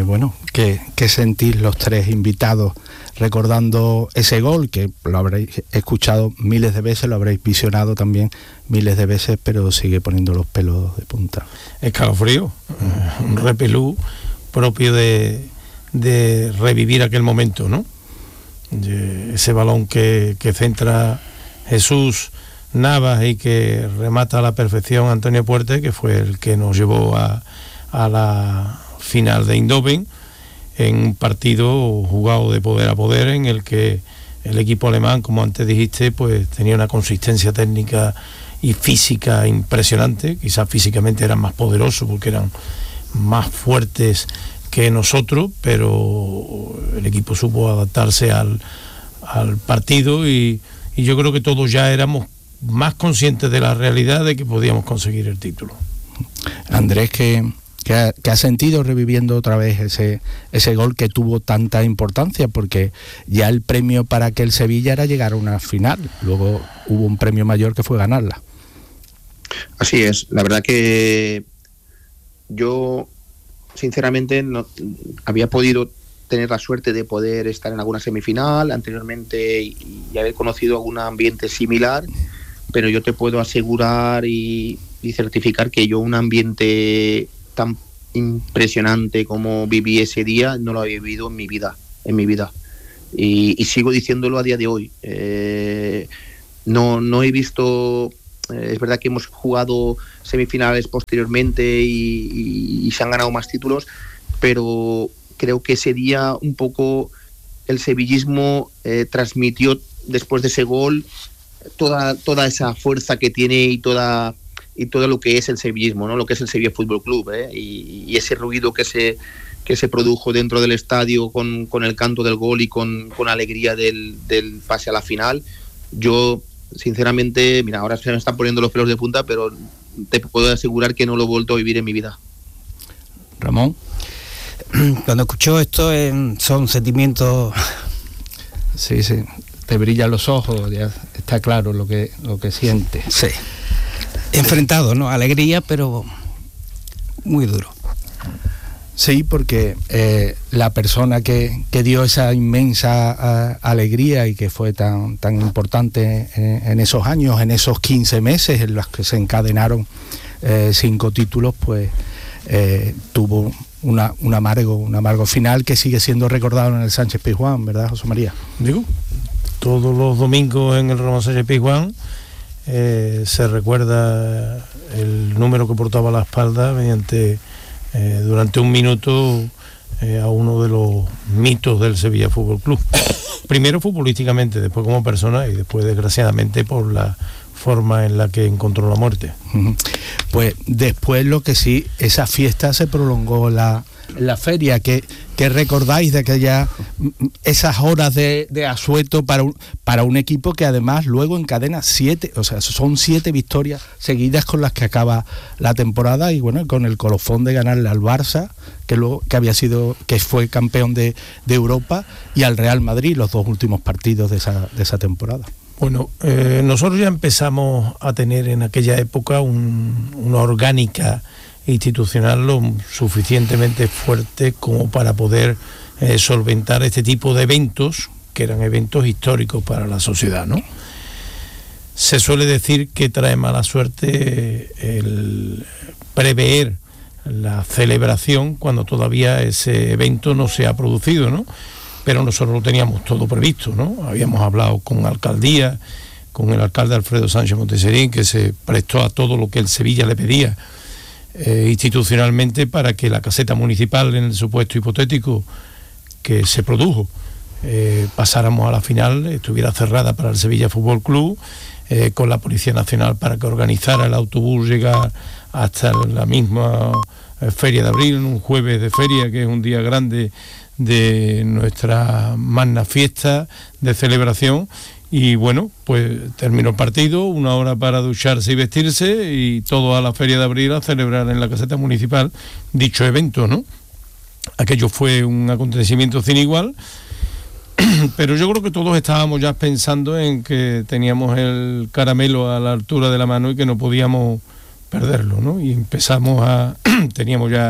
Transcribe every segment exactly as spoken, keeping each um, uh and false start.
bueno, ¿qué, qué sentís los tres invitados recordando ese gol, que lo habréis escuchado miles de veces, lo habréis visionado también miles de veces, pero sigue poniendo los pelos de punta? Escalofrío, un repelú propio de, de revivir aquel momento, ¿no? De ese balón que, que centra Jesús Navas y que remata a la perfección Antonio Puerte, que fue el que nos llevó a, a la final de Eindhoven, en un partido jugado de poder a poder, en el que el equipo alemán, como antes dijiste, pues tenía una consistencia técnica y física impresionante. Quizás físicamente eran más poderosos porque eran más fuertes que nosotros, pero el equipo supo adaptarse al, al partido y, y yo creo que todos ya éramos más conscientes de la realidad de que podíamos conseguir el título. Andrés, que ¿Qué ha, ¿Qué ha sentido reviviendo otra vez ese, ese gol que tuvo tanta importancia? Porque ya el premio para aquel Sevilla era llegar a una final, luego hubo un premio mayor que fue ganarla. Así es, la verdad que yo sinceramente no había podido tener la suerte de poder estar en alguna semifinal anteriormente y, y haber conocido algún ambiente similar, pero yo te puedo asegurar y, y certificar que yo un ambiente tan impresionante como viví ese día no lo había vivido en mi vida en mi vida y, y sigo diciéndolo a día de hoy. eh, no no he visto eh, es verdad que hemos jugado semifinales posteriormente y, y, y se han ganado más títulos, pero creo que ese día un poco el sevillismo eh, transmitió después de ese gol toda toda esa fuerza que tiene y toda y todo lo que es el sevillismo, ¿no? Lo que es el Sevilla Fútbol Club, ¿eh? y, y ese ruido que se que se produjo dentro del estadio con, con el canto del gol y con, con alegría del, del pase a la final. Yo, sinceramente, mira, ahora se me están poniendo los pelos de punta, pero te puedo asegurar que no lo he vuelto a vivir en mi vida. Ramón. Cuando escucho esto eh, son sentimientos... Sí, sí, te brillan los ojos, ya está claro lo que, lo que sientes. Sí. Enfrentado, ¿no? Alegría, pero muy duro. Sí, porque eh, la persona que, que dio esa inmensa a, alegría y que fue tan, tan importante en, en esos años, en esos quince meses en los que se encadenaron eh, cinco títulos, pues eh, tuvo una, un amargo, un amargo final que sigue siendo recordado en el Sánchez Pizjuán, ¿verdad, José María? Digo, todos los domingos en el Ramón Sánchez Pizjuán Eh, se recuerda el número que portaba a la espalda mediante eh, durante un minuto eh, a uno de los mitos del Sevilla Fútbol Club, primero futbolísticamente, después como persona y después desgraciadamente por la forma en la que encontró la muerte. Pues después lo que sí, esa fiesta se prolongó la, la feria. que, que recordáis de aquellas esas horas de, de asueto para un, para un equipo que además luego encadena siete, o sea, son siete victorias seguidas con las que acaba la temporada, y bueno, con el colofón de ganarle al Barça, que luego que había sido, que fue campeón de, de Europa, y al Real Madrid, los dos últimos partidos de esa, de esa temporada. Bueno, eh, nosotros ya empezamos a tener en aquella época un, una orgánica institucional lo suficientemente fuerte como para poder eh, solventar este tipo de eventos, que eran eventos históricos para la sociedad, ¿no? Se suele decir que trae mala suerte el prever la celebración cuando todavía ese evento no se ha producido, ¿no? Pero nosotros lo teníamos todo previsto, ¿no? Habíamos hablado con alcaldía, con el alcalde Alfredo Sánchez Monteserín, que se prestó a todo lo que el Sevilla le pedía eh, institucionalmente para que la caseta municipal, en el supuesto hipotético que se produjo, eh, pasáramos a la final, estuviera cerrada para el Sevilla Fútbol Club, eh, con la Policía Nacional para que organizara el autobús llegar hasta la misma eh, Feria de Abril, un jueves de feria, que es un día grande de nuestra magna fiesta de celebración. Y bueno, pues terminó el partido, una hora para ducharse y vestirse, y todo a la Feria de Abril a celebrar en la caseta municipal dicho evento, ¿no? Aquello fue un acontecimiento sin igual, pero yo creo que todos estábamos ya pensando en que teníamos el caramelo a la altura de la mano y que no podíamos perderlo, ¿no? Y empezamos a... teníamos ya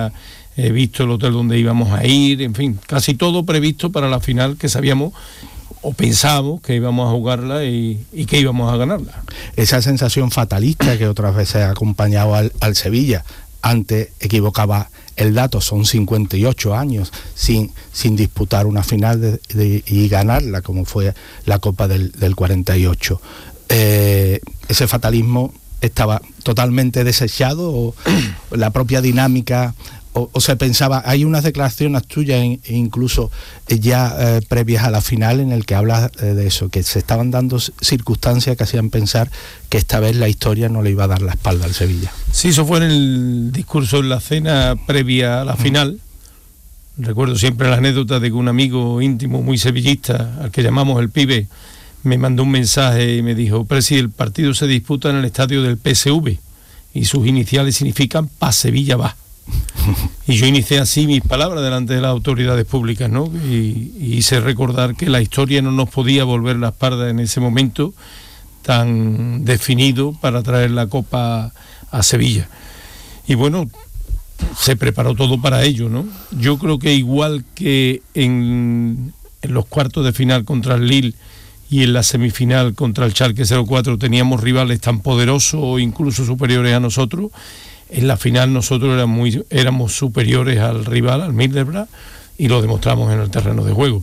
eh, visto el hotel donde íbamos a ir, en fin, casi todo previsto para la final que sabíamos o pensábamos que íbamos a jugarla y, y que íbamos a ganarla. Esa sensación fatalista que otras veces ha acompañado al, al Sevilla, antes equivocaba el dato, son cincuenta y ocho años sin, sin disputar una final de, de, y ganarla, como fue la Copa del, del cuarenta y ocho. Eh, ese fatalismo estaba totalmente desechado, o la propia dinámica, o, o se pensaba, hay unas declaraciones tuyas in, incluso ya eh, previas a la final en el que hablas eh, de eso, que se estaban dando circunstancias que hacían pensar que esta vez la historia no le iba a dar la espalda al Sevilla. Sí, eso fue en el discurso en la cena previa a la final. Recuerdo siempre la anécdota de que un amigo íntimo muy sevillista, al que llamamos el Pibe, me mandó un mensaje y me dijo: Presi, el partido se disputa en el estadio del P S V y sus iniciales significan Pa Sevilla va. Y yo inicié así mis palabras delante de las autoridades públicas, ¿no? Y, y hice recordar que la historia no nos podía volver la espalda en ese momento tan definido para traer la Copa a Sevilla. Y bueno, se preparó todo para ello, ¿no? Yo creo que igual que en, en los cuartos de final contra el Lille y en la semifinal contra el Schalke cero cuatro teníamos rivales tan poderosos o incluso superiores a nosotros, en la final nosotros éramos, muy, éramos superiores al rival, al Middlesbrough, y lo demostramos en el terreno de juego.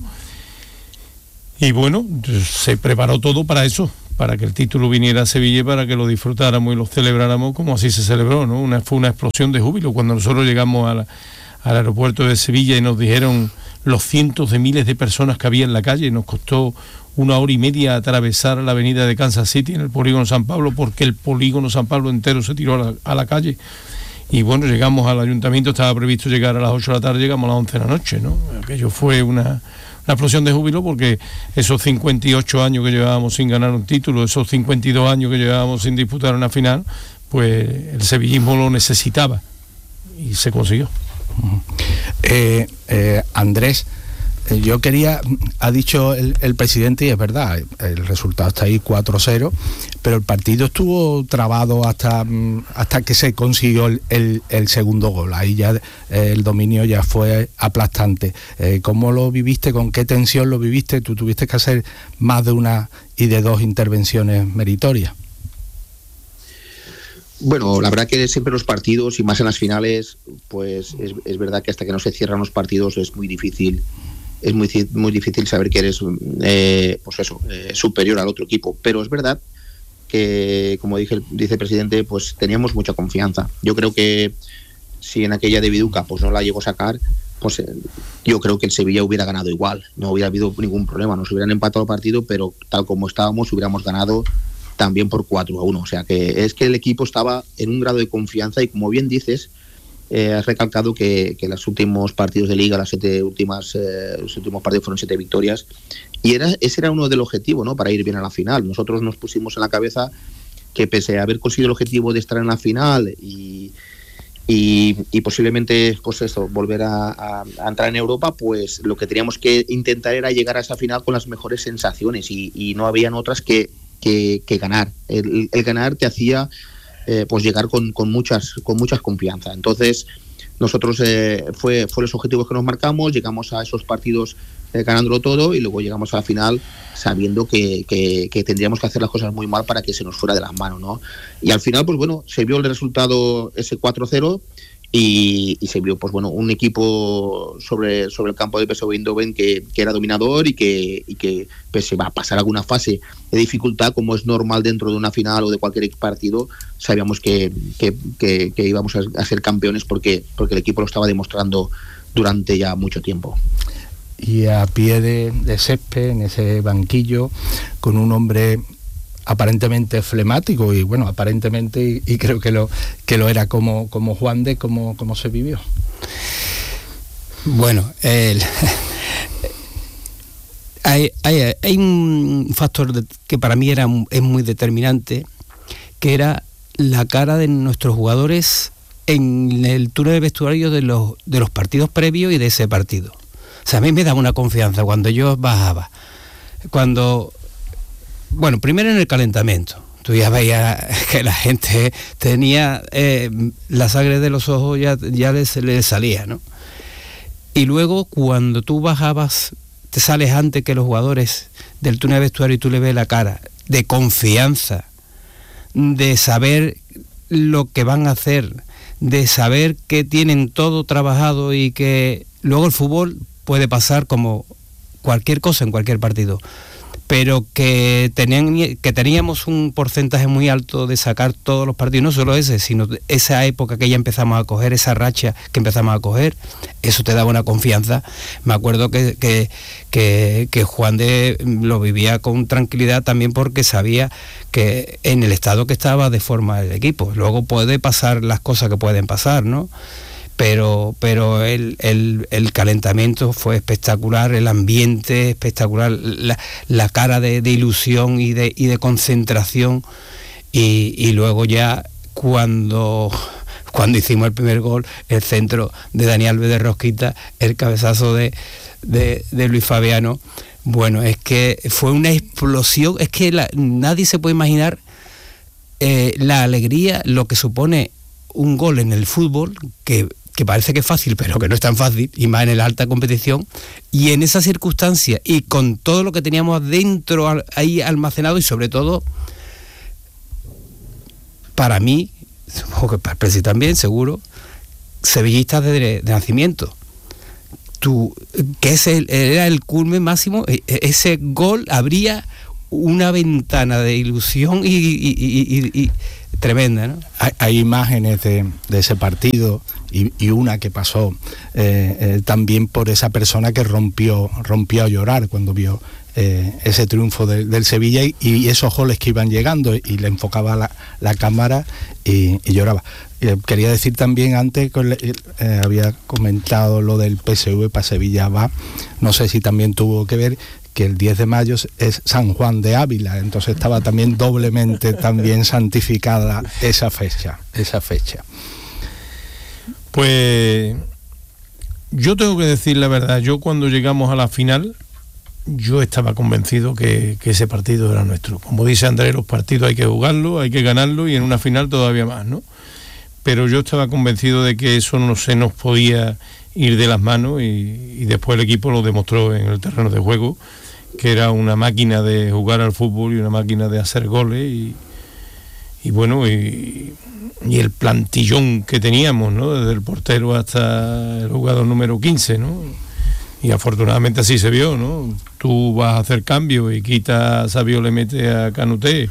Y bueno, se preparó todo para eso, para que el título viniera a Sevilla, para que lo disfrutáramos y lo celebráramos como así se celebró, ¿no? Una, fue una explosión de júbilo cuando nosotros llegamos a la, al aeropuerto de Sevilla y nos dijeron los cientos de miles de personas que había en la calle. Nos costó una hora y media atravesar la avenida de Kansas City en el polígono San Pablo, porque el polígono San Pablo entero se tiró a la, a la calle. Y bueno, llegamos al ayuntamiento, estaba previsto llegar a las ocho de la tarde, llegamos a las once de la noche, ¿no? Aquello fue una, una explosión de júbilo, porque esos cincuenta y ocho años que llevábamos sin ganar un título, esos cincuenta y dos años que llevábamos sin disputar una final, pues el sevillismo lo necesitaba y se consiguió. Eh, eh, Andrés, yo quería, ha dicho el, el presidente, y es verdad, el resultado está ahí cuatro cero, pero el partido estuvo trabado hasta, hasta que se consiguió el, el, el segundo gol. Ahí ya eh, el dominio ya fue aplastante. Eh, ¿Cómo lo viviste? ¿Con qué tensión lo viviste? Tú tuviste que hacer más de una y de dos intervenciones meritorias. Bueno, la verdad que siempre los partidos, y más en las finales, pues es, es verdad que hasta que no se cierran los partidos es muy difícil. Es muy, muy difícil saber que eres eh, pues eso, eh, superior al otro equipo, pero es verdad que, como dije el vicepresidente, pues teníamos mucha confianza. Yo creo que si en aquella de Viduca pues no la llegó a sacar, pues eh, yo creo que el Sevilla hubiera ganado igual, no hubiera habido ningún problema, nos hubieran empatado el partido, pero tal como estábamos hubiéramos ganado también por cuatro a uno, o sea que es que el equipo estaba en un grado de confianza y, como bien dices, Eh, has recalcado que, que los últimos partidos de Liga, las siete últimas, eh, los últimos partidos fueron siete victorias, y era, ese era uno del objetivo, ¿no? Para ir bien a la final. Nosotros nos pusimos en la cabeza que, pese a haber conseguido el objetivo de estar en la final y, y, y posiblemente, pues eso, volver a, a, a entrar en Europa, pues lo que teníamos que intentar era llegar a esa final con las mejores sensaciones, y, y no habían otras que, que, que ganar. El, el ganar te hacía Eh, pues llegar con, con muchas con muchas confianza. Entonces nosotros eh, fue fue los objetivos que nos marcamos, llegamos a esos partidos eh, ganándolo todo, y luego llegamos a la final sabiendo que, que, que tendríamos que hacer las cosas muy mal para que se nos fuera de las manos, ¿no? Y al final, pues bueno, se vio el resultado, ese cuatro cero, y, y se vio, pues bueno, un equipo sobre, sobre el campo de P S V Eindhoven que, que era dominador y que, y que pese a pasar alguna fase de dificultad, como es normal dentro de una final o de cualquier partido, sabíamos que, que, que, que íbamos a, a ser campeones porque, porque el equipo lo estaba demostrando durante ya mucho tiempo. Y a pie de, de césped, en ese banquillo, con un hombre aparentemente flemático, y bueno, aparentemente, y, y creo que lo que lo era como, como Juan de, ¿cómo, cómo se vivió? Bueno, el, hay, hay, hay un factor de, que para mí era es muy determinante, que era la cara de nuestros jugadores en el túnel de vestuario de los, de los partidos previos y de ese partido. O sea, a mí me daba una confianza cuando yo bajaba, cuando... Bueno, primero en el calentamiento. tú ya veías que la gente tenía eh, la sangre de los ojos, ya, ya les, les salía, ¿no? Y luego cuando tú bajabas, te sales antes que los jugadores del túnel de vestuario y tú le ves la cara de confianza, de saber lo que van a hacer, de saber que tienen todo trabajado y que luego el fútbol puede pasar como cualquier cosa en cualquier partido, pero que, tenían, que teníamos un porcentaje muy alto de sacar todos los partidos, no solo ese, sino esa época que ya empezamos a coger, esa racha que empezamos a coger, eso te daba una confianza. Me acuerdo que, que, que, que Juan de lo vivía con tranquilidad también porque sabía que en el estado que estaba de forma el equipo, luego puede pasar las cosas que pueden pasar, ¿no? Pero, pero el, el, el calentamiento fue espectacular, el ambiente espectacular, la, la cara de, de ilusión y de, y de concentración, y, y luego ya cuando, cuando hicimos el primer gol, el centro de Dani Alves de Rosquita, el cabezazo de, de, de Luis Fabiano, bueno, es que fue una explosión, es que la, nadie se puede imaginar eh, la alegría, lo que supone un gol en el fútbol, que que parece que es fácil, pero que no es tan fácil, y más en la alta competición, y en esas circunstancias, y con todo lo que teníamos dentro ahí almacenado, y sobre todo, para mí, supongo que para el Presi también, seguro, sevillistas de, de nacimiento, tú, que ese era el culmen máximo, ese gol abría una ventana de ilusión y, y, y, y, y tremenda, ¿no? Hay, hay imágenes de, de ese partido y, y una que pasó eh, eh, también por esa persona que rompió rompió a llorar cuando vio eh, ese triunfo de, del Sevilla y, y esos goles que iban llegando, y le enfocaba la, la cámara y, y lloraba. Eh, quería decir también antes que eh, había comentado lo del P S V para Sevilla va, no sé si también tuvo que ver que el diez de mayo es San Juan de Ávila, entonces estaba también doblemente también santificada esa fecha, esa fecha. Pues yo tengo que decir la verdad, yo cuando llegamos a la final, yo estaba convencido que, que ese partido era nuestro. Como dice Andrés, los partidos hay que jugarlos, hay que ganarlos, y en una final todavía más, ¿no? Pero yo estaba convencido de que eso no se nos podía ir de las manos, y, y después el equipo lo demostró en el terreno de juego, que era una máquina de jugar al fútbol y una máquina de hacer goles, y, y bueno, y, y el plantillón que teníamos, ¿no? Desde el portero hasta el jugador número quince, ¿no? Y afortunadamente así se vio, ¿no? Tú vas a hacer cambio y quita a Sabio, le mete a Canuté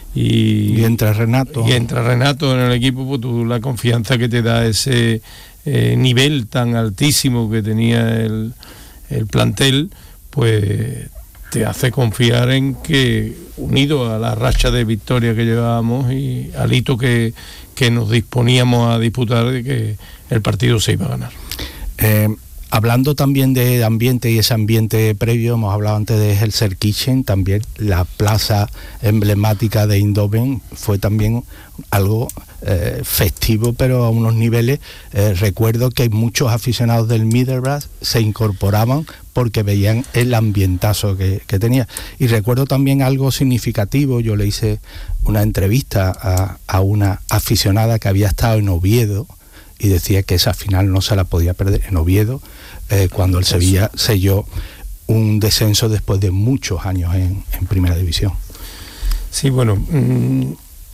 y, y entra Renato. Y entra Renato en el equipo, pues tú, la confianza que te da ese eh, nivel tan altísimo que tenía el, el plantel, pues te hace confiar en que, unido a la racha de victoria que llevábamos y al hito que, que nos disponíamos a disputar, de que el partido se iba a ganar. Eh, hablando también de ambiente y ese ambiente previo, hemos hablado antes de Gelsenkirchen, también la plaza emblemática de Eindhoven fue también algo eh, festivo, pero a unos niveles. Eh, recuerdo que muchos aficionados del Middlesbrough se incorporaban porque veían el ambientazo que, que tenía. Y recuerdo también algo significativo, yo le hice una entrevista a, a una aficionada que había estado en Oviedo y decía que esa final no se la podía perder en Oviedo, eh, cuando el Sevilla selló un descenso después de muchos años en, en Primera División. Sí, bueno, mmm,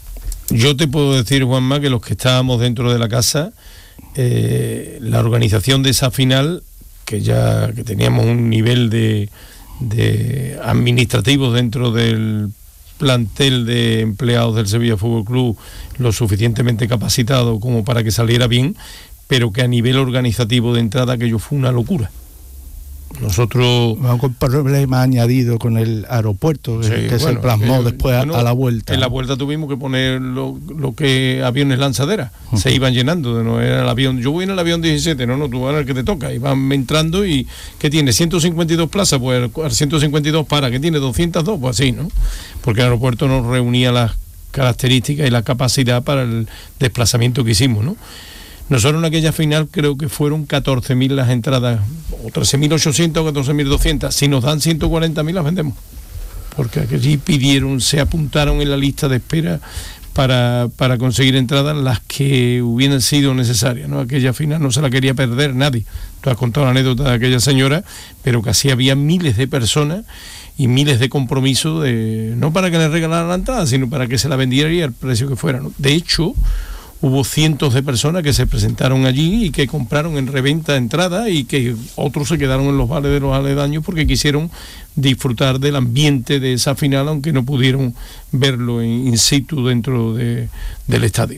yo te puedo decir, Juanma, que los que estábamos dentro de la casa, eh, la organización de esa final, que ya que teníamos un nivel de, de administrativo dentro del plantel de empleados del Sevilla Fútbol Club lo suficientemente capacitado como para que saliera bien, pero que a nivel organizativo de entrada aquello fue una locura. Nosotros... Con problema añadido con el aeropuerto, que, sí, que bueno, se plasmó eh, después bueno, a la vuelta. En la vuelta tuvimos que poner lo, lo que aviones lanzaderas, uh-huh. Se iban llenando, no era el avión, yo voy en el avión diecisiete, no, no, tú vas al que te toca, y van entrando, y ¿qué tiene? ciento cincuenta y dos plazas, pues al ciento cincuenta y dos para, ¿qué tiene? doscientos dos, pues así, ¿no? Porque el aeropuerto no reunía las características y la capacidad para el desplazamiento que hicimos, ¿no? Nosotros en aquella final creo que fueron catorce mil las entradas, o trece mil ochocientas o catorce mil doscientas. Si nos dan ciento cuarenta mil las vendemos. porque allí pidieron, se apuntaron en la lista de espera para, para conseguir entradas las que hubieran sido necesarias, ¿no? Aquella final no se la quería perder nadie. Tú has contado la anécdota de aquella señora, pero casi había miles de personas y miles de compromisos, de, no para que le regalaran la entrada, sino para que se la vendiera y al precio que fuera, ¿no? De hecho, hubo cientos de personas que se presentaron allí y que compraron en reventa entradas y que otros se quedaron en los bares de los aledaños porque quisieron disfrutar del ambiente de esa final, aunque no pudieron verlo in, in situ dentro de, del estadio.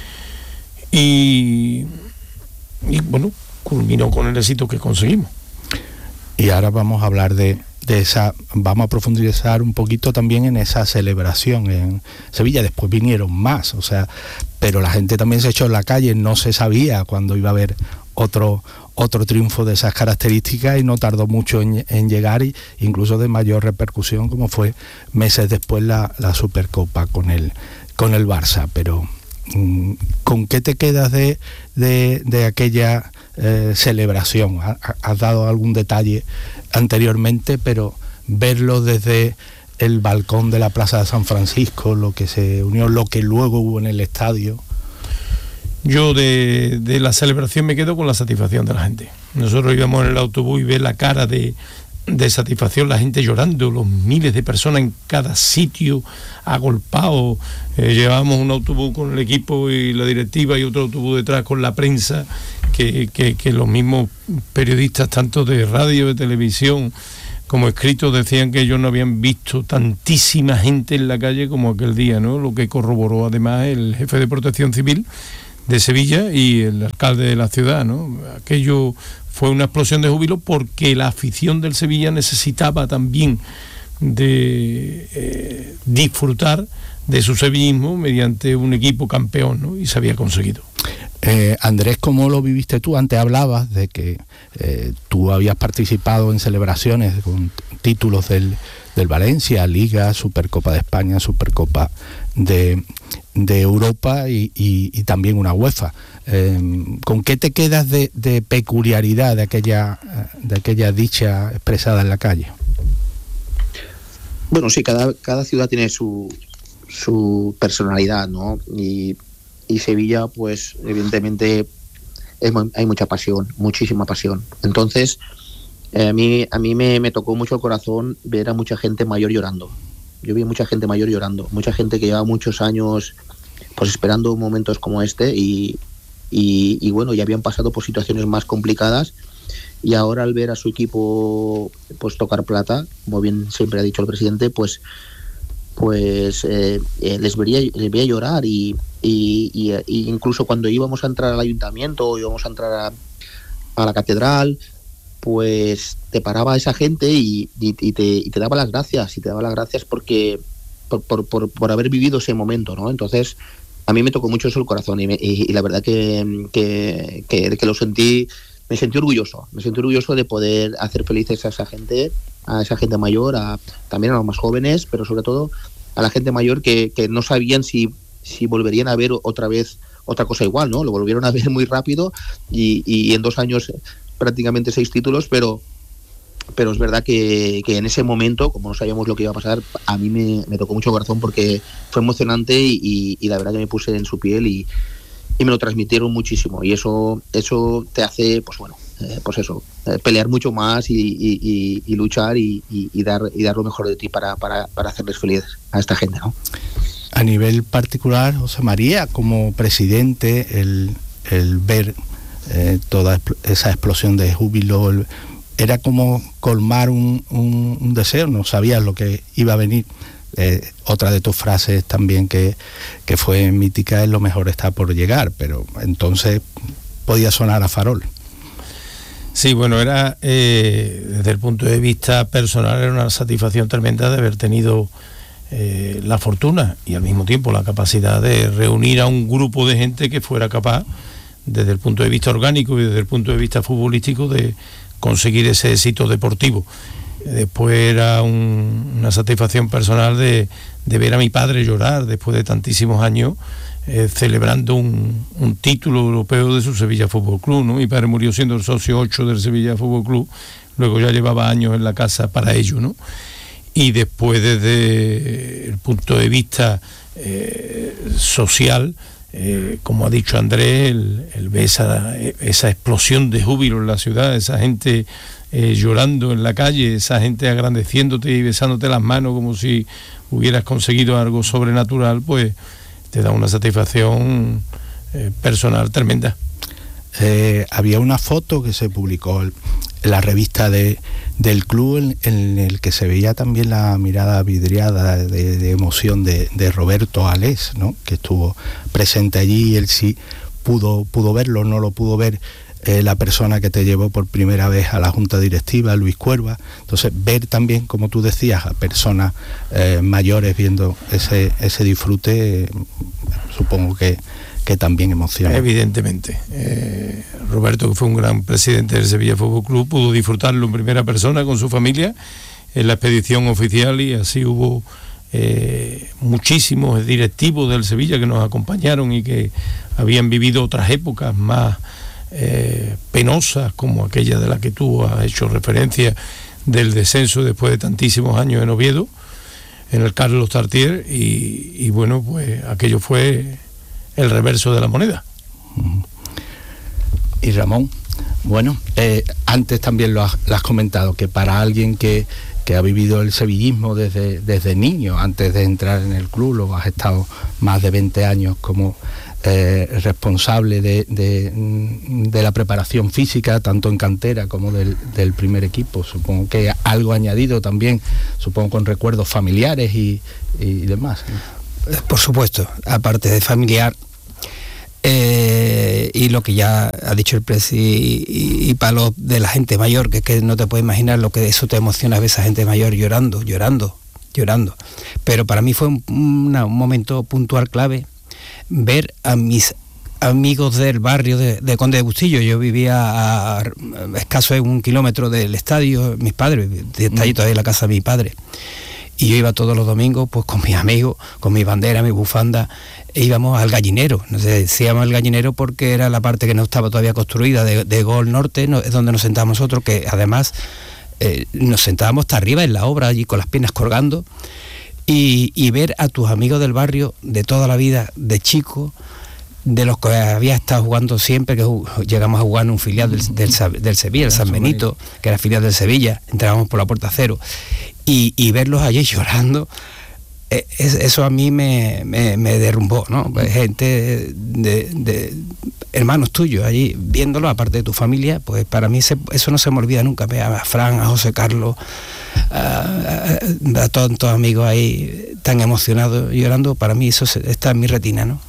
Y, y bueno, culminó con el éxito que conseguimos. Y ahora vamos a hablar de, de esa, vamos a profundizar un poquito también en esa celebración en Sevilla. Después vinieron más, o sea, pero la gente también se echó en la calle, no se sabía cuándo iba a haber otro otro triunfo de esas características y no tardó mucho en, en llegar, y incluso de mayor repercusión, como fue meses después la, la Supercopa con el con el Barça. Pero ¿con qué te quedas de, de, de aquella eh, celebración? Has dado algún detalle anteriormente, pero verlo desde el balcón de la Plaza de San Francisco, lo que se unió, lo que luego hubo en el estadio. Yo de, de la celebración me quedo con la satisfacción de la gente. Nosotros íbamos en el autobús y ver la cara de, de satisfacción, la gente llorando, los miles de personas en cada sitio, agolpados. Eh, llevábamos un autobús con el equipo y la directiva y otro autobús detrás con la prensa, que, que, que los mismos periodistas, tanto de radio, de televisión, como escritos, decían que ellos no habían visto tantísima gente en la calle como aquel día, ¿no? Lo que corroboró además el jefe de Protección Civil de Sevilla y el alcalde de la ciudad, ¿no? Aquello fue una explosión de júbilo porque la afición del Sevilla necesitaba también de eh, disfrutar de su sevillismo mediante un equipo campeón, ¿no? Y se había conseguido. Eh, Andrés, ¿cómo lo viviste tú? Antes hablabas de que eh, tú habías participado en celebraciones con títulos del, del Valencia, Liga, Supercopa de España, Supercopa de, de Europa y, y, y también una UEFA. Eh, ¿Con qué te quedas de, de peculiaridad de aquella, de aquella dicha expresada en la calle? Bueno, sí, cada, cada ciudad tiene su, su personalidad, ¿no? Y Y Sevilla, pues evidentemente es, hay mucha pasión, muchísima pasión. Entonces, eh, a mí, a mí me, me tocó mucho el corazón ver a mucha gente mayor llorando. Yo vi mucha gente mayor llorando, mucha gente que lleva muchos años pues esperando momentos como este y, y, y bueno, ya habían pasado por situaciones más complicadas, y ahora al ver a su equipo pues tocar plata, como bien siempre ha dicho el presidente, pues pues eh, eh, les vería les veía llorar y, y, y, y incluso cuando íbamos a entrar al ayuntamiento o íbamos a entrar a, a la catedral, pues te paraba esa gente y, y, y, te, y te daba las gracias y te daba las gracias porque por, por, por, por haber vivido ese momento, ¿no? Entonces a mí me tocó mucho eso el corazón y, me, y, y la verdad que, que, que, que lo sentí, me sentí orgulloso, me sentí orgulloso de poder hacer felices a esa gente, a esa gente mayor, a, también a los más jóvenes, pero sobre todo a la gente mayor que, que no sabían si, si volverían a ver otra vez otra cosa igual, ¿no? Lo volvieron a ver muy rápido y, y en dos años prácticamente seis títulos, pero pero es verdad que, que en ese momento, como no sabíamos lo que iba a pasar, a mí me, me tocó mucho el corazón porque fue emocionante y, y, y la verdad que me puse en su piel y, y me lo transmitieron muchísimo, y eso eso te hace, pues bueno, eh, pues eso, eh, pelear mucho más y, y, y, y luchar y, y, y dar y dar lo mejor de ti para, para, para hacerles felices a esta gente, ¿no? A nivel particular, José María, como presidente, el, el ver eh, toda esa explosión de júbilo, el, era como colmar un, un, un deseo, no sabías lo que iba a venir. Eh, otra de tus frases también que, que fue mítica es: lo mejor está por llegar, pero entonces podía sonar a farol. Sí, bueno, era eh, desde el punto de vista personal era una satisfacción tremenda de haber tenido eh, la fortuna y al mismo tiempo la capacidad de reunir a un grupo de gente que fuera capaz, desde el punto de vista orgánico y desde el punto de vista futbolístico, de conseguir ese éxito deportivo. Después era un, una satisfacción personal de, de ver a mi padre llorar después de tantísimos años eh, celebrando un, un título europeo de su Sevilla Fútbol Club, ¿no? Mi padre murió siendo el socio ocho del Sevilla Fútbol Club, luego ya llevaba años en la casa para ello, ¿no? y después desde el punto de vista eh, social, eh, como ha dicho Andrés, el, el ver esa, esa explosión de júbilo en la ciudad, esa gente eh, llorando en la calle, esa gente agradeciéndote y besándote las manos como si hubieras conseguido algo sobrenatural, pues te da una satisfacción eh, personal tremenda. Eh, había una foto que se publicó en la revista de, del club en, en el que se veía también la mirada vidriada de, de emoción de, de Roberto Alés, ¿no?, que estuvo presente allí, y él sí pudo, pudo verlo, no lo pudo ver eh, la persona que te llevó por primera vez a la junta directiva, Luis Cuerva. Entonces ver también, como tú decías, a personas eh, mayores viendo ese, ese disfrute, eh, supongo que que también emociona. Evidentemente. Eh, Roberto, que fue un gran presidente del Sevilla Fútbol Club, pudo disfrutarlo en primera persona con su familia en la expedición oficial, y así hubo eh, muchísimos directivos del Sevilla que nos acompañaron y que habían vivido otras épocas más eh, penosas, como aquella de la que tú has hecho referencia, del descenso después de tantísimos años en Oviedo, en el Carlos Tartier, y, y bueno, pues aquello fue el reverso de la moneda. Y Ramón, bueno, eh, antes también lo has, lo has comentado, que para alguien que, que ha vivido el sevillismo desde, desde niño, antes de entrar en el club, lo has estado más de veinte años como eh, responsable de, de, de la preparación física, tanto en cantera como del, del primer equipo. Supongo que algo añadido también, supongo con recuerdos familiares y, y demás, ¿no? Por supuesto, aparte de familiar, eh, y lo que ya ha dicho el presi, y, y, y para los de la gente mayor, que es que no te puedes imaginar lo que eso te emociona, ver esa gente mayor llorando, llorando, llorando. Pero para mí fue un, una, un momento puntual clave ver a mis amigos del barrio de, de Conde de Bustillo. Yo vivía a, a escaso de un kilómetro del estadio, mis padres, está ahí todavía la casa de mi padre. Y yo iba todos los domingos pues con mis amigos, con mi bandera, mi bufanda, e íbamos al Gallinero. No sé, decíamos el Gallinero porque era la parte que no estaba todavía construida de, de Gol Norte, no, es donde nos sentábamos nosotros, que además eh, nos sentábamos hasta arriba en la obra, allí con las piernas colgando, y, y ver a tus amigos del barrio de toda la vida, de chico, de los que había estado jugando siempre, que llegamos a jugar en un filial del, del, del Sevilla, el San Benito, que era filial del Sevilla, entrábamos por la puerta cero, y, y verlos allí llorando, eh, es, eso a mí me, me, me derrumbó, ¿no? Pues gente de, de hermanos tuyos allí, viéndolo, aparte de tu familia, pues para mí se, eso no se me olvida nunca. A Fran, a José Carlos, a, a, a todos tus amigos ahí tan emocionados, llorando, para mí eso se, está en mi retina, ¿no?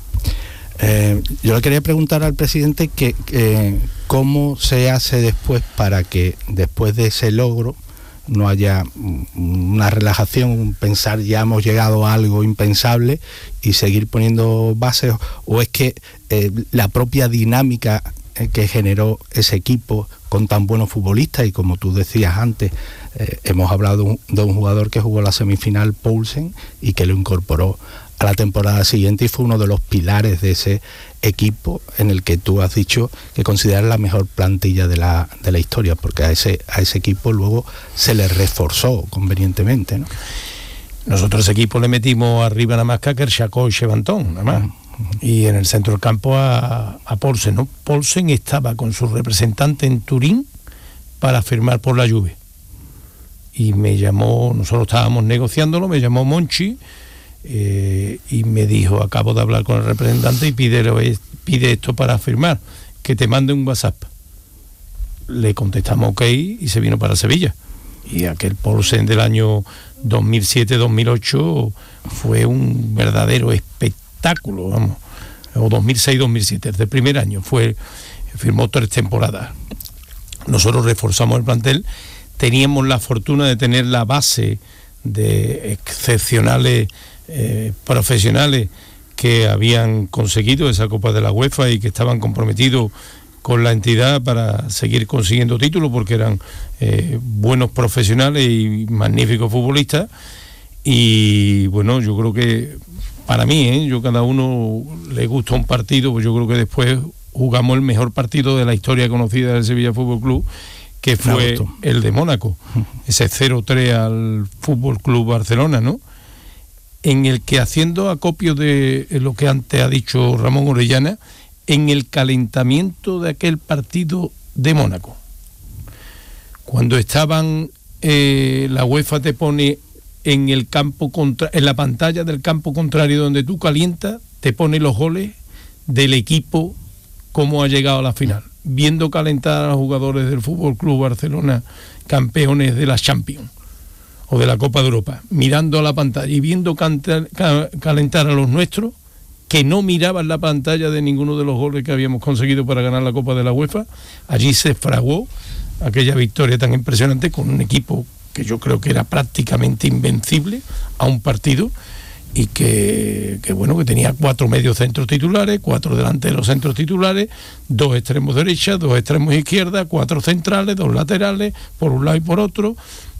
Eh, yo le quería preguntar al presidente que, que cómo se hace después para que después de ese logro no haya una relajación, un pensar ya hemos llegado a algo impensable y seguir poniendo bases, o es que eh, la propia dinámica que generó ese equipo con tan buenos futbolistas, y como tú decías antes, eh, hemos hablado de un, de un jugador que jugó la semifinal, Poulsen, y que lo incorporó a la temporada siguiente y fue uno de los pilares de ese equipo en el que tú has dicho que consideras la mejor plantilla de la, de la historia, porque a ese, a ese equipo luego se le reforzó convenientemente, ¿no? Nosotros a ese equipo le metimos arriba nada más que a Kershakov y Chevantón, nada más. Uh-huh. Y en el centro del campo a, a Poulsen, ¿no? Poulsen estaba con su representante en Turín para firmar por la Juve. Y me llamó, nosotros estábamos negociándolo, me llamó Monchi, Eh, y me dijo, acabo de hablar con el representante y pide, pide esto para firmar, que te mande un WhatsApp. Le contestamos ok y se vino para Sevilla, y aquel Poulsen del año dos mil siete dos mil ocho fue un verdadero espectáculo, vamos, o dos mil seis dos mil siete, desde el primer año fue, firmó tres temporadas. Nosotros reforzamos el plantel, teníamos la fortuna de tener la base de excepcionales Eh, profesionales que habían conseguido esa Copa de la UEFA y que estaban comprometidos con la entidad para seguir consiguiendo títulos, porque eran eh, buenos profesionales y magníficos futbolistas. Y bueno, yo creo que para mí, ¿eh? yo cada uno le gusta un partido, pues yo creo que después jugamos el mejor partido de la historia conocida del Sevilla Fútbol Club, que fue el de Mónaco, ese cero tres al Fútbol Club Barcelona, ¿no? En el que, haciendo acopio de lo que antes ha dicho Ramón Orellana, en el calentamiento de aquel partido de Mónaco, cuando estaban, eh, la UEFA te pone en el campo contra, en la pantalla del campo contrario donde tú calientas, te pone los goles del equipo, cómo ha llegado a la final, viendo calentar a los jugadores del Fútbol Club Barcelona, campeones de la Champions o de la Copa de Europa, mirando a la pantalla y viendo cantar, ca, calentar a los nuestros, que no miraban la pantalla de ninguno de los goles que habíamos conseguido para ganar la Copa de la UEFA. Allí se fraguó aquella victoria tan impresionante con un equipo que yo creo que era prácticamente invencible a un partido, y que, que bueno, que tenía cuatro medios centros titulares, cuatro delanteros centros titulares, dos extremos derechas, dos extremos izquierdas, cuatro centrales, dos laterales, por un lado y por otro,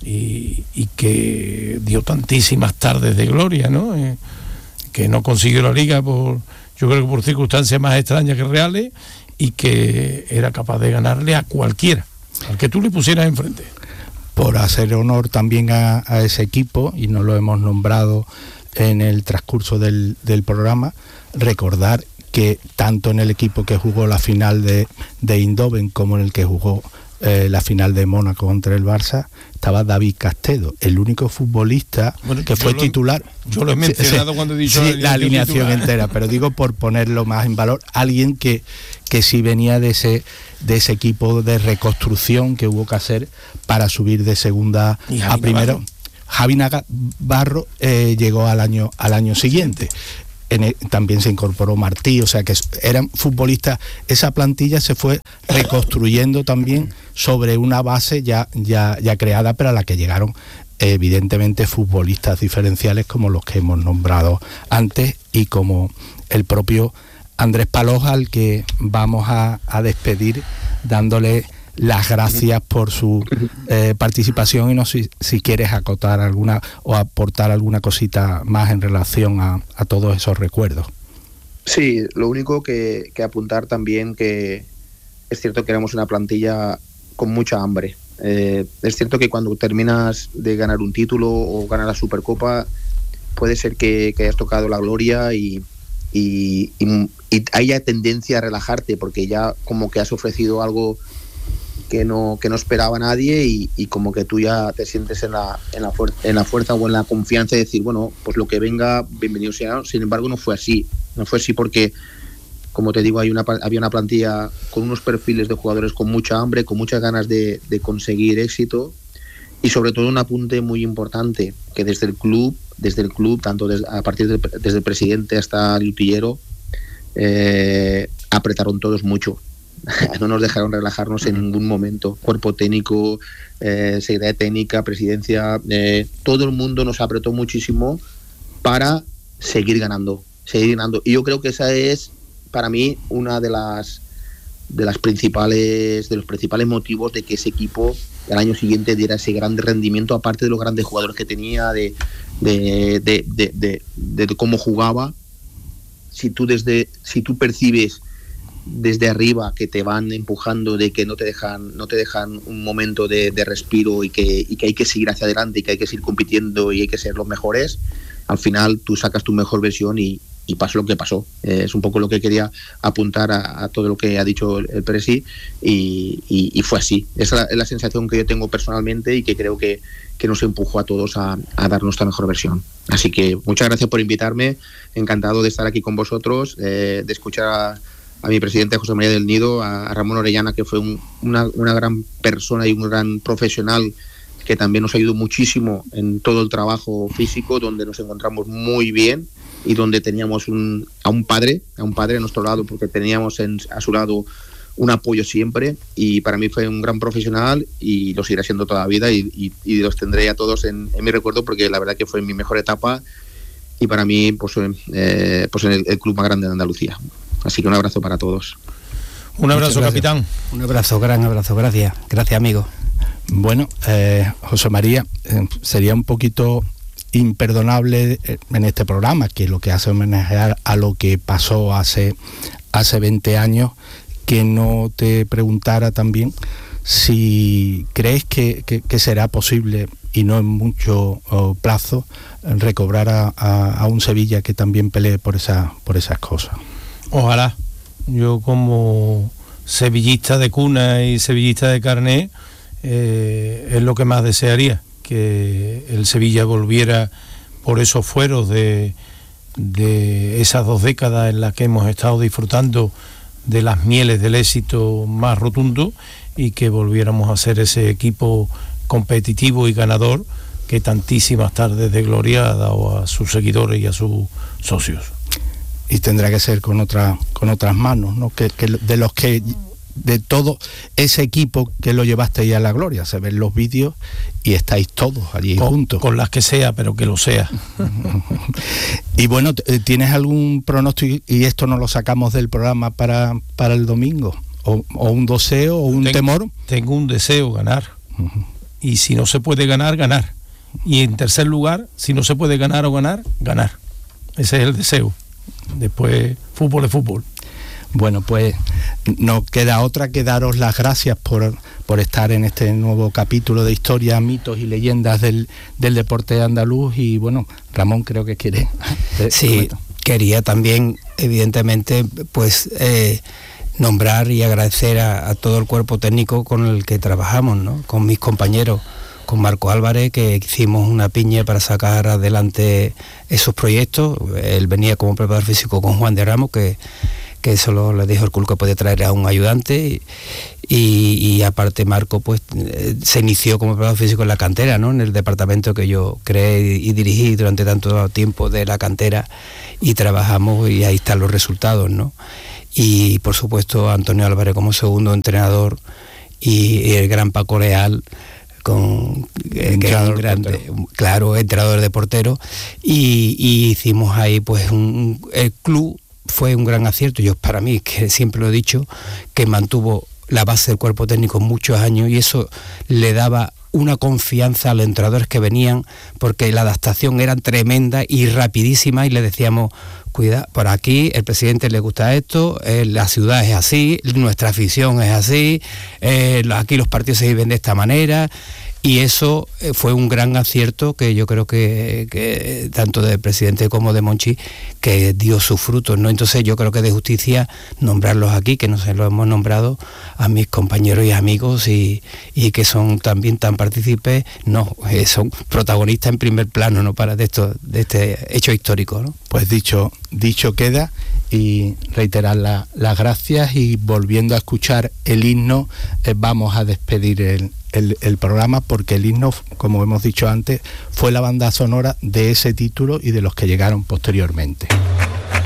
y, y que dio tantísimas tardes de gloria, ¿no? Eh, que no consiguió la liga por, yo creo que por circunstancias más extrañas que reales, y que era capaz de ganarle a cualquiera, al que tú le pusieras enfrente. Por hacer honor también a, a ese equipo, y no lo hemos nombrado en el transcurso del, del programa, recordar que tanto en el equipo que jugó la final de, de Eindhoven como en el que jugó eh, la final de Mónaco contra el Barça, estaba David Castedo, el único futbolista bueno, que fue lo, titular. Yo lo he mencionado sí, cuando he dicho sí, la alineación titular entera, pero digo por ponerlo más en valor, alguien que, que sí venía de ese, de ese equipo de reconstrucción que hubo que hacer para subir de segunda a primero. Javi Navarro eh, llegó al año al año siguiente. En el, también se incorporó Martí, o sea que eran futbolistas. Esa plantilla se fue reconstruyendo también sobre una base ya ya ya creada, pero a la que llegaron evidentemente futbolistas diferenciales como los que hemos nombrado antes, y como el propio Andrés Paloja, al que vamos a, a despedir dándole las gracias por su eh, participación, y no sé si, si quieres acotar alguna o aportar alguna cosita más en relación a, a todos esos recuerdos. Sí, lo único que, que apuntar también, que es cierto que éramos una plantilla con mucha hambre. Eh, es cierto que cuando terminas de ganar un título o ganar la Supercopa, puede ser que, que hayas tocado la gloria y, y, y, y haya tendencia a relajarte, porque ya como que has ofrecido algo que no que no esperaba nadie, y, y como que tú ya te sientes en la en la, fuer- en la fuerza o en la confianza de decir, bueno, pues lo que venga, bienvenido sea. Sin embargo, no fue así. No fue así porque, como te digo, hay una, había una plantilla con unos perfiles de jugadores con mucha hambre, con muchas ganas de, de conseguir éxito, y sobre todo un apunte muy importante, que desde el club, desde el club, tanto desde, a partir de, desde el presidente hasta el utillero, eh, apretaron todos mucho. No nos dejaron relajarnos en ningún momento. Cuerpo técnico, eh, secretaría técnica, presidencia, eh, todo el mundo nos apretó muchísimo para seguir ganando, seguir ganando. Y yo creo que esa es, para mí, una de las de las principales de los principales motivos de que ese equipo el año siguiente diera ese gran rendimiento, aparte de los grandes jugadores que tenía, de de, de, de, de, de, de cómo jugaba. Si tú desde si tú percibes desde arriba que te van empujando, de que no te dejan no te dejan un momento de, de respiro, y que, y que hay que seguir hacia adelante, y que hay que seguir compitiendo, y hay que ser los mejores, al final tú sacas tu mejor versión, y, y pasa lo que pasó. Eh, es un poco lo que quería apuntar a, a todo lo que ha dicho el, el Presi, y, y, y fue así. Esa es la, es la sensación que yo tengo personalmente, y que creo que, que nos empujó a todos a, a dar nuestra mejor versión. Así que muchas gracias por invitarme, encantado de estar aquí con vosotros, eh, de escuchar a a mi presidente José María del Nido, a Ramón Orellana, que fue un, una, una gran persona y un gran profesional, que también nos ayudó muchísimo en todo el trabajo físico, donde nos encontramos muy bien, y donde teníamos un, a un padre, a un padre a nuestro lado, porque teníamos en, a su lado un apoyo siempre, y para mí fue un gran profesional, y lo seguirá siendo toda la vida, y, y, y los tendré a todos en, en mi recuerdo, porque la verdad que fue mi mejor etapa, y para mí pues, eh, pues el, el club más grande de Andalucía. Así que un abrazo para todos. Un abrazo, capitán. Un abrazo, gran abrazo, gracias. Gracias, amigo. Bueno, eh, José María, eh, sería un poquito imperdonable en este programa, que lo que hace homenajear a lo que pasó hace, hace veinte años, que no te preguntara también si crees que, que, que será posible, y no en mucho oh, plazo, recobrar a, a, a un Sevilla que también pelee por, esa, por esas cosas. Ojalá. Yo como sevillista de cuna y sevillista de carné, eh, es lo que más desearía, que el Sevilla volviera por esos fueros de, de esas dos décadas en las que hemos estado disfrutando de las mieles del éxito más rotundo, y que volviéramos a ser ese equipo competitivo y ganador que tantísimas tardes de gloria ha dado a sus seguidores y a sus socios. Y tendrá que ser con otra, con otras manos, ¿no? Que, que de los que de todo ese equipo que lo llevasteis a la gloria, se ven los vídeos y estáis todos allí con, juntos. Con las que sea, pero que lo sea. Y bueno, ¿tienes algún pronóstico, y esto no lo sacamos del programa, para, para el domingo? O, o un deseo o un tengo, temor. Tengo un deseo, ganar. Uh-huh. Y si no se puede ganar, ganar. Y en tercer lugar, si no se puede ganar o ganar, ganar. Ese es el deseo. Después, fútbol es fútbol. Bueno, pues no queda otra que daros las gracias por, por estar en este nuevo capítulo de historia, mitos y leyendas del, del deporte andaluz. Y bueno, Ramón creo que quiere. Sí, comento. Quería también, evidentemente, pues eh, nombrar y agradecer a, a todo el cuerpo técnico con el que trabajamos, ¿no? Con mis compañeros, con Marco Álvarez, que hicimos una piña para sacar adelante esos proyectos. Él venía como preparador físico con Juan de Ramos, que, que solo le dijo el club que podía traer a un ayudante, y, y aparte Marco pues se inició como preparador físico en la cantera, ¿no? En el departamento que yo creé y dirigí durante tanto tiempo de la cantera, y trabajamos y ahí están los resultados, ¿no? Y por supuesto Antonio Álvarez como segundo entrenador, y, y el gran Paco Leal, con eh, que es un grande, claro, entrenador de portero, y, y hicimos ahí pues un, el club fue un gran acierto. Yo, para mí, que siempre lo he dicho, que mantuvo la base del cuerpo técnico muchos años, y eso le daba una confianza a los entrenadores que venían, porque la adaptación era tremenda y rapidísima, y le decíamos, cuida, por aquí el presidente le gusta esto, eh, la ciudad es así, nuestra afición es así, eh, aquí los partidos se viven de esta manera. Y eso fue un gran acierto que yo creo que, que tanto del presidente como de Monchi, que dio sus frutos, ¿no? Entonces yo creo que de justicia nombrarlos aquí, que no se lo hemos nombrado a mis compañeros y amigos, y, y que son también tan partícipes, no, eh, son protagonistas en primer plano, ¿no? Para de esto, de este hecho histórico, ¿no? Pues dicho, dicho queda, y reiterar la, las gracias, y volviendo a escuchar el himno, eh, vamos a despedir el El, el programa, porque el himno, como hemos dicho antes, fue la banda sonora de ese título y de los que llegaron posteriormente.